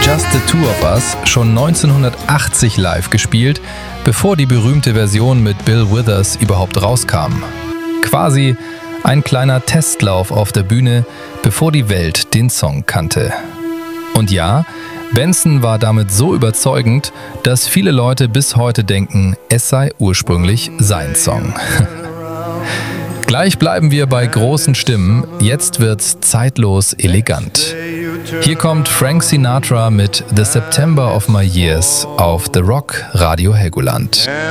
Just the Two of Us schon 1980 live gespielt, bevor die berühmte Version mit Bill Withers überhaupt rauskam. Quasi ein kleiner Testlauf auf der Bühne, bevor die Welt den Song kannte. Und ja, Benson war damit so überzeugend, dass viele Leute bis heute denken, es sei ursprünglich sein Song. Gleich bleiben wir bei großen Stimmen, jetzt wird's zeitlos elegant. Hier kommt Frank Sinatra mit The September of My Years auf The Rock Radio Helgoland.